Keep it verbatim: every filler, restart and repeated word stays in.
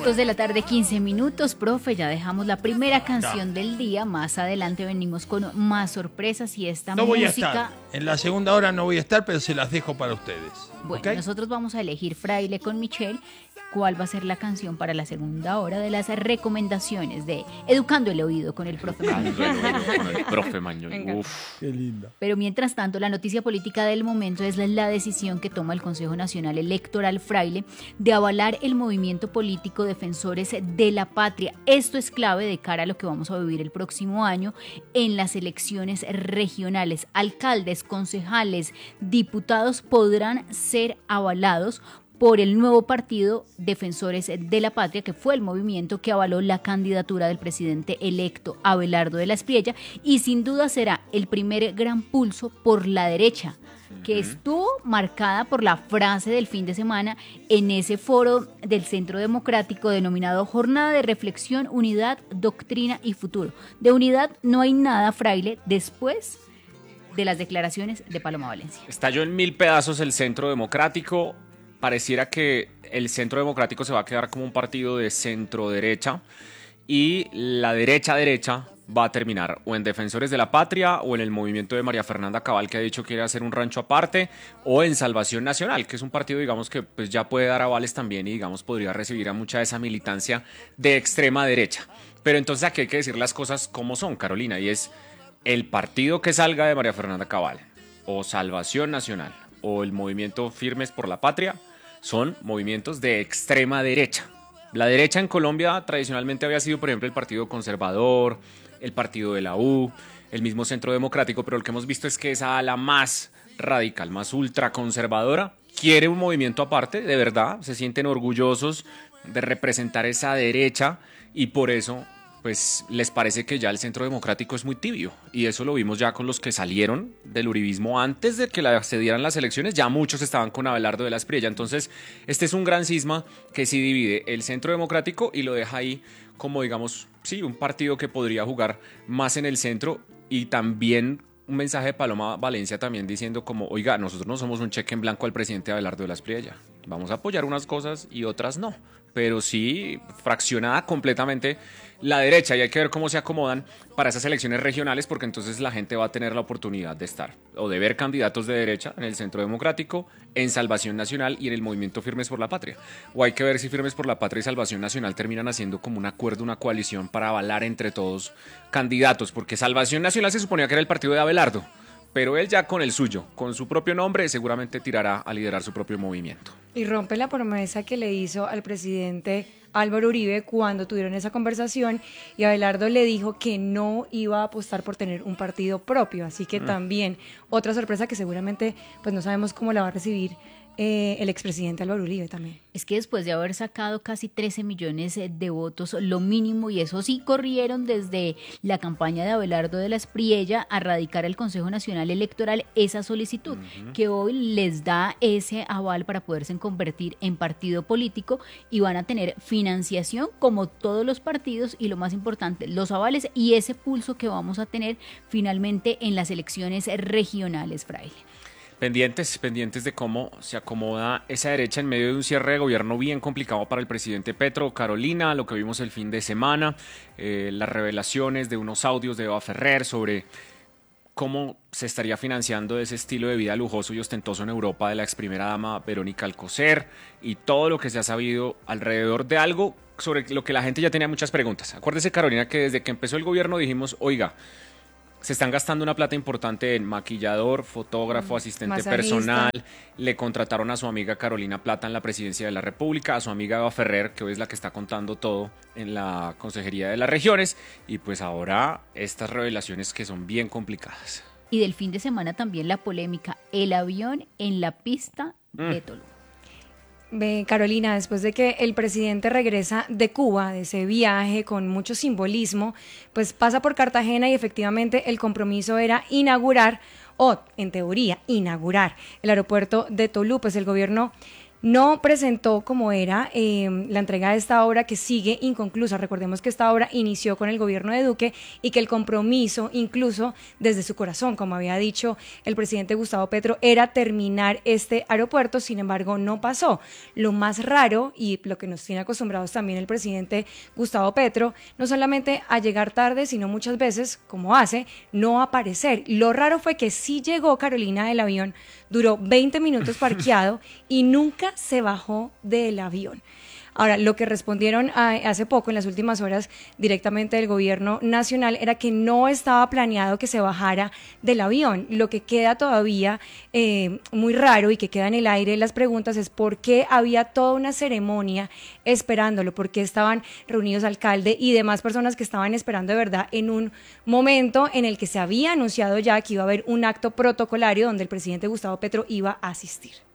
Dos de la tarde, quince minutos, profe, ya dejamos la primera canción del día, más adelante venimos con más sorpresas y esta No voy a música... estar, en la segunda hora no voy a estar, pero se las dejo para ustedes. Bueno, ¿Okay? nosotros vamos a elegir Fraile con Michelle. ¿Cuál va a ser la canción para la segunda hora de las recomendaciones de Educando el Oído con el profe Mañón? Con el profe Mañón. Uf. Qué linda. Pero mientras tanto, la noticia política del momento es la, la decisión que toma el Consejo Nacional Electoral Fraile de avalar el movimiento político Defensores de la Patria. Esto es clave de cara a lo que vamos a vivir el próximo año en las elecciones regionales. Alcaldes, concejales, diputados podrán ser avalados por el nuevo partido Defensores de la Patria, que fue el movimiento que avaló la candidatura del presidente electo Abelardo de la Espriella, y sin duda será el primer gran pulso por la derecha, que estuvo marcada por la frase del fin de semana en ese foro del Centro Democrático denominado Jornada de Reflexión, Unidad, Doctrina y Futuro. De unidad no hay nada, Fraile, después de las declaraciones de Paloma Valencia. Estalló en mil pedazos el Centro Democrático. Pareciera que el Centro Democrático se va a quedar como un partido de centro-derecha y la derecha-derecha va a terminar o en Defensores de la Patria o en el movimiento de María Fernanda Cabal, que ha dicho que quiere hacer un rancho aparte, o en Salvación Nacional, que es un partido, digamos, que pues ya puede dar avales también y, digamos, podría recibir a mucha de esa militancia de extrema derecha. Pero entonces aquí hay que decir las cosas como son, Carolina, y es el partido que salga de María Fernanda Cabal o Salvación Nacional o el movimiento Firmes por la Patria son movimientos de extrema derecha. La derecha en Colombia tradicionalmente había sido, por ejemplo, el Partido Conservador, el Partido de la U, el mismo Centro Democrático, pero lo que hemos visto es que esa ala más radical, más ultraconservadora, quiere un movimiento aparte, de verdad, se sienten orgullosos de representar esa derecha y por eso pues les parece que ya el Centro Democrático es muy tibio, y eso lo vimos ya con los que salieron del uribismo antes de que se dieran las elecciones. Ya muchos estaban con Abelardo de la Espriella. Entonces este es un gran cisma que sí divide el Centro Democrático y lo deja ahí como, digamos, sí, un partido que podría jugar más en el centro, y también un mensaje de Paloma Valencia también diciendo como, oiga, nosotros no somos un cheque en blanco al presidente Abelardo de la Espriella, vamos a apoyar unas cosas y otras no, pero sí fraccionada completamente la derecha, y hay que ver cómo se acomodan para esas elecciones regionales, porque entonces la gente va a tener la oportunidad de estar o de ver candidatos de derecha en el Centro Democrático, en Salvación Nacional y en el movimiento Firmes por la Patria, o hay que ver si Firmes por la Patria y Salvación Nacional terminan haciendo como un acuerdo, una coalición para avalar entre todos candidatos, porque Salvación Nacional se suponía que era el partido de Abelardo, pero él ya con el suyo, con su propio nombre, seguramente tirará a liderar su propio movimiento. Y rompe la promesa que le hizo al presidente Álvaro Uribe cuando tuvieron esa conversación, y Abelardo le dijo que no iba a apostar por tener un partido propio. Así que mm. también otra sorpresa que seguramente pues no sabemos cómo la va a recibir Eh, el expresidente Álvaro Uribe también. Es que después de haber sacado casi trece millones de votos, lo mínimo, y eso sí corrieron desde la campaña de Abelardo de la Espriella a radicar al Consejo Nacional Electoral esa solicitud, uh-huh. que hoy les da ese aval para poderse convertir en partido político, y van a tener financiación como todos los partidos, y lo más importante, los avales y ese pulso que vamos a tener finalmente en las elecciones regionales, Fraile. Pendientes, pendientes de cómo se acomoda esa derecha en medio de un cierre de gobierno bien complicado para el presidente Petro. Carolina, lo que vimos el fin de semana, eh, las revelaciones de unos audios de Eva Ferrer sobre cómo se estaría financiando ese estilo de vida lujoso y ostentoso en Europa de la ex primera dama Verónica Alcocer, y todo lo que se ha sabido alrededor de algo sobre lo que la gente ya tenía muchas preguntas. Acuérdese, Carolina, que desde que empezó el gobierno dijimos, oiga, se están gastando una plata importante en maquillador, fotógrafo, mm, asistente masajista. Personal. Le contrataron a su amiga Carolina Plata en la presidencia de la República, a su amiga Eva Ferrer, que hoy es la que está contando todo en la Consejería de las Regiones, y pues ahora estas revelaciones que son bien complicadas. Y del fin de semana también la polémica, el avión en la pista mm. de Toluca. Carolina, después de que el presidente regresa de Cuba, de ese viaje con mucho simbolismo, pues pasa por Cartagena, y efectivamente el compromiso era inaugurar, o en teoría inaugurar, el aeropuerto de Toluca. Pues el gobierno no presentó como era eh, la entrega de esta obra, que sigue inconclusa. Recordemos que esta obra inició con el gobierno de Duque y que el compromiso, incluso desde su corazón, como había dicho el presidente Gustavo Petro, era terminar este aeropuerto. Sin embargo, no pasó. Lo más raro, y lo que nos tiene acostumbrados también el presidente Gustavo Petro, no solamente a llegar tarde, sino muchas veces, como hace, no aparecer. Lo raro fue que sí llegó Carolina del avión, duró veinte minutos parqueado y nunca se bajó del avión. Ahora, lo que respondieron hace poco, en las últimas horas, directamente del gobierno nacional, era que no estaba planeado que se bajara del avión. Lo que queda todavía eh, muy raro y que queda en el aire las preguntas es por qué había toda una ceremonia esperándolo, por qué estaban reunidos alcalde y demás personas que estaban esperando de verdad en un momento en el que se había anunciado ya que iba a haber un acto protocolario donde el presidente Gustavo Petro iba a asistir.